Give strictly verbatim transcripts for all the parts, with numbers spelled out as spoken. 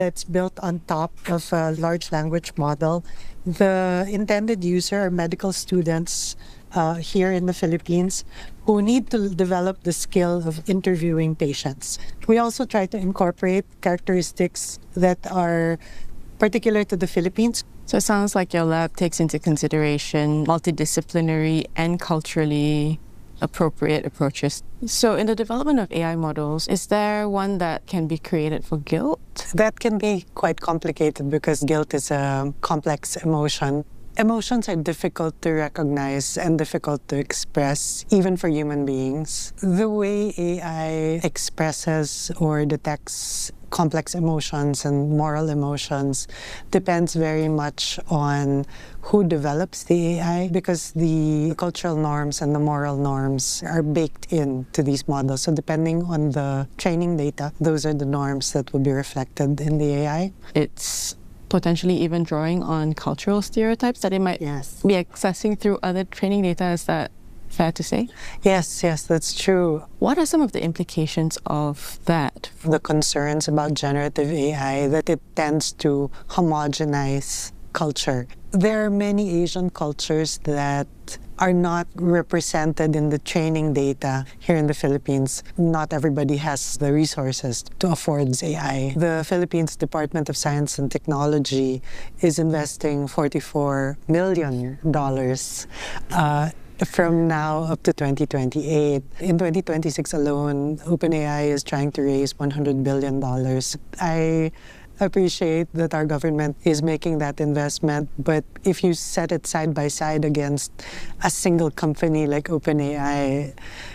It's built on top of a large language model. The intended user are medical students uh, here in the Philippines who need to develop the skill of interviewing patients. We also try to incorporate characteristics that are particular to the Philippines. So it sounds like your lab takes into consideration multidisciplinary and culturally appropriate approaches. So in the development of A I models, is there one that can be created for guilt? That can be quite complicated because guilt is a complex emotion. Emotions are difficult to recognize and difficult to express, even for human beings. The way A I expresses or detects complex emotions and moral emotions depends very much on who develops the A I, because the cultural norms and the moral norms are baked into these models. So depending on the training data, those are the norms that will be reflected in the A I. It's potentially even drawing on cultural stereotypes that it might yes. be accessing through other training data. Is that fair to say? Yes, yes, that's true. What are some of the implications of that? The concerns about generative A I, that it tends to homogenize culture. There are many Asian cultures that are not represented in the training data here in the Philippines. Not everybody has the resources to afford A I. The Philippines Department of Science and Technology is investing forty-four million dollars uh, from now up to twenty twenty-eight. In twenty twenty-six alone, OpenAI is trying to raise one hundred billion dollars. I appreciate that our government is making that investment, but if you set it side by side against a single company like OpenAI,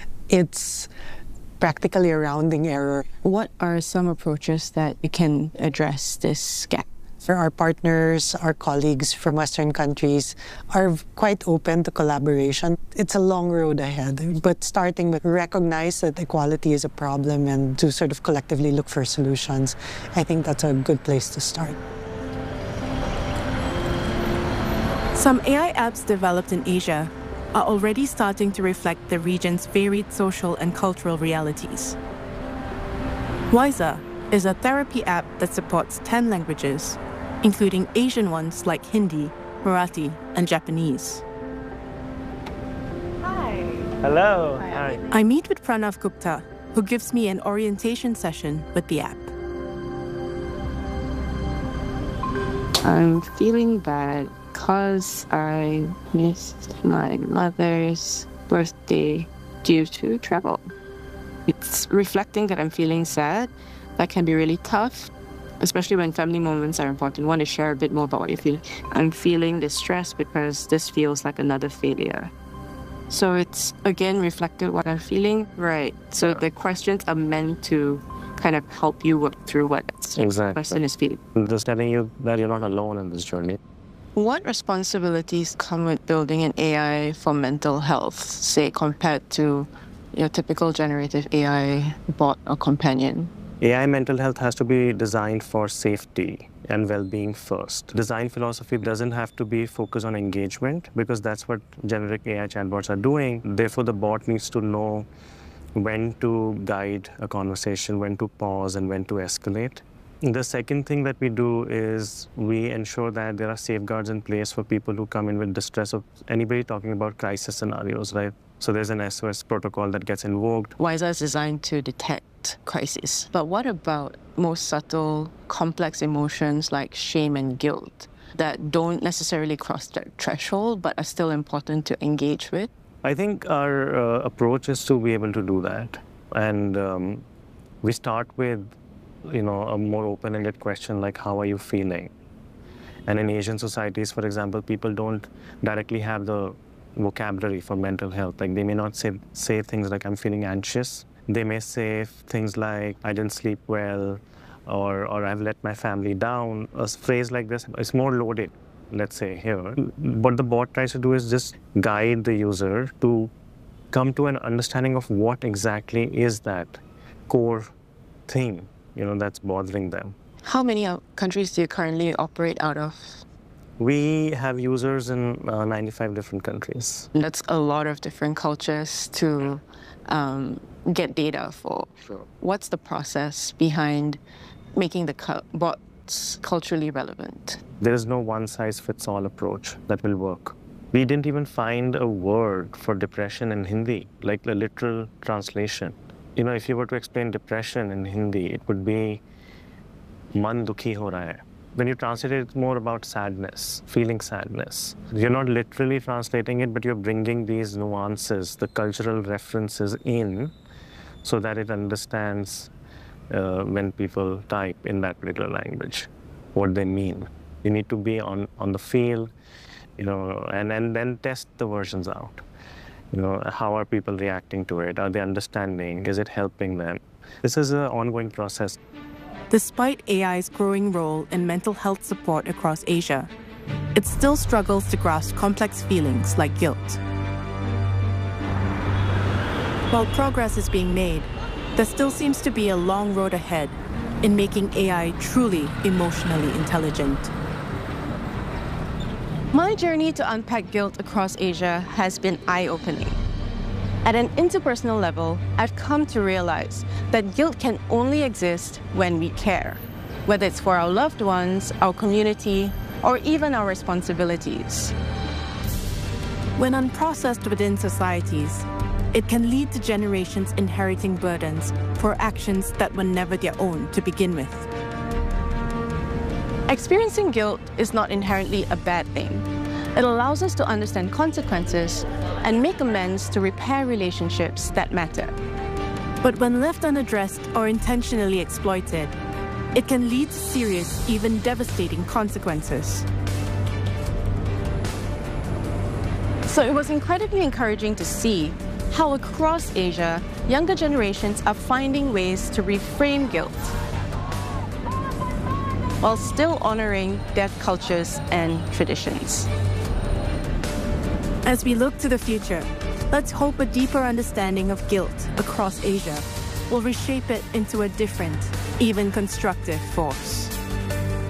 it's practically a rounding error. What are some approaches that you can address this gap? For our partners, our colleagues from Western countries are quite open to collaboration. It's a long road ahead, but starting with recognize that equality is a problem and to sort of collectively look for solutions, I think that's a good place to start. Some A I apps developed in Asia are already starting to reflect the region's varied social and cultural realities. Wiser is a therapy app that supports ten languages, including Asian ones like Hindi, Marathi, and Japanese. Hi. Hello. Hi. I meet with Pranav Gupta, who gives me an orientation session with the app. I'm feeling bad because I missed my mother's birthday due to travel. It's reflecting that I'm feeling sad. That can be really tough, especially when family moments are important. I want to share a bit more about what you feel. I'm feeling distressed because this feels like another failure. So it's, again, reflected what I'm feeling. Right. So the questions are meant to kind of help you work through what exactly. the person is feeling. Just telling you that you're not alone in this journey. What responsibilities come with building an A I for mental health, say, compared to your typical generative A I bot or companion? A I mental health has to be designed for safety and well-being first. Design philosophy doesn't have to be focused on engagement, because that's what generic A I chatbots are doing. Therefore, the bot needs to know when to guide a conversation, when to pause, and when to escalate. The second thing that we do is we ensure that there are safeguards in place for people who come in with distress, of anybody talking about crisis scenarios, right? So there's an S O S protocol that gets invoked. Wiser is designed to detect crisis. But what about more subtle, complex emotions like shame and guilt that don't necessarily cross that threshold but are still important to engage with? I think our uh, approach is to be able to do that. And um, we start with, you know, a more open-ended question like, how are you feeling? And in Asian societies, for example, people don't directly have the vocabulary for mental health. Like, they may not say, say things like, I'm feeling anxious. They may say things like, I didn't sleep well, or, or I've let my family down. A phrase like this is more loaded, let's say, here. What the bot tries to do is just guide the user to come to an understanding of what exactly is that core thing, you know, that's bothering them. How many uh, countries do you currently operate out of? We have users in uh, ninety-five different countries. That's a lot of different cultures to um, get data for. Sure. What's the process behind making the bot what's culturally relevant. There is no one-size-fits-all approach that will work. We didn't even find a word for depression in Hindi, like a literal translation. You know, if you were to explain depression in Hindi, it would be man dukhi ho raha hai. When you translate it, it's more about sadness, feeling sadness. You're not literally translating it, but you're bringing these nuances, the cultural references in, so that it understands uh, when people type in that particular language, what they mean. You need to be on, on the field, you know, and, and then test the versions out. You know, how are people reacting to it? Are they understanding? Is it helping them? This is an ongoing process. Despite A I's growing role in mental health support across Asia, it still struggles to grasp complex feelings like guilt. While progress is being made, there still seems to be a long road ahead in making A I truly emotionally intelligent. My journey to unpack guilt across Asia has been eye-opening. At an interpersonal level, I've come to realize that guilt can only exist when we care, whether it's for our loved ones, our community, or even our responsibilities. When unprocessed within societies, it can lead to generations inheriting burdens for actions that were never their own to begin with. Experiencing guilt is not inherently a bad thing. It allows us to understand consequences and make amends to repair relationships that matter. But when left unaddressed or intentionally exploited, it can lead to serious, even devastating consequences. So it was incredibly encouraging to see how across Asia, younger generations are finding ways to reframe guilt while still honoring their cultures and traditions. As we look to the future, let's hope a deeper understanding of guilt across Asia will reshape it into a different, even constructive force.